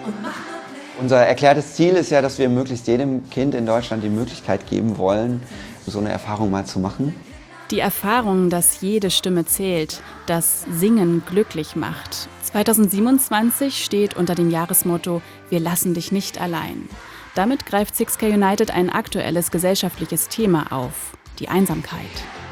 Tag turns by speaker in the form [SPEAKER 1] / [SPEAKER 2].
[SPEAKER 1] Unser erklärtes Ziel ist ja, dass wir möglichst jedem Kind in Deutschland die Möglichkeit geben wollen, so eine Erfahrung mal zu machen.
[SPEAKER 2] Die Erfahrung, dass jede Stimme zählt, dass Singen glücklich macht. 2027 steht unter dem Jahresmotto „Wir lassen dich nicht allein". Damit greift 6K United ein aktuelles gesellschaftliches Thema auf: die Einsamkeit.